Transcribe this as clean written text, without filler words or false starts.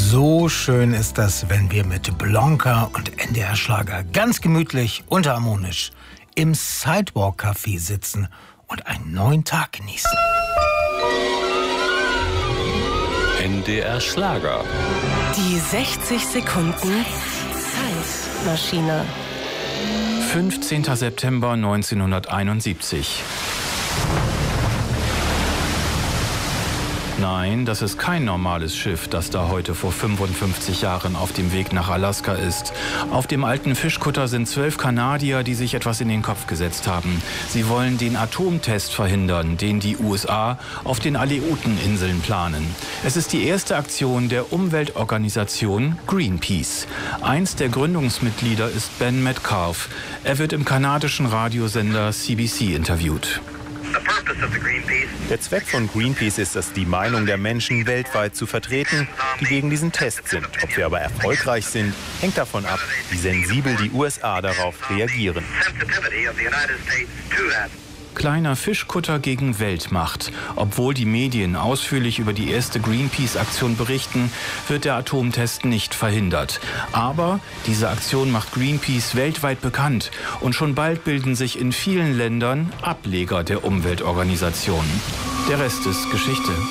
So schön ist das, wenn wir mit Blanca und NDR Schlager ganz gemütlich und harmonisch im Sidewalk-Café sitzen und einen neuen Tag genießen. NDR Schlager. Die 60 Sekunden Zeitmaschine. 15. September 1971. Nein, das ist kein normales Schiff, das da heute vor 55 Jahren auf dem Weg nach Alaska ist. Auf dem alten Fischkutter sind 12 Kanadier, die sich etwas in den Kopf gesetzt haben. Sie wollen den Atomtest verhindern, den die USA auf den Aleuten-Inseln planen. Es ist die erste Aktion der Umweltorganisation Greenpeace. Eins der Gründungsmitglieder ist Ben Metcalfe. Er wird im kanadischen Radiosender CBC interviewt. Der Zweck von Greenpeace ist es, die Meinung der Menschen weltweit zu vertreten, die gegen diesen Test sind. Ob wir aber erfolgreich sind, hängt davon ab, wie sensibel die USA darauf reagieren. Kleiner Fischkutter gegen Weltmacht. Obwohl die Medien ausführlich über die erste Greenpeace-Aktion berichten, wird der Atomtest nicht verhindert. Aber diese Aktion macht Greenpeace weltweit bekannt und schon bald bilden sich in vielen Ländern Ableger der Umweltorganisation. Der Rest ist Geschichte.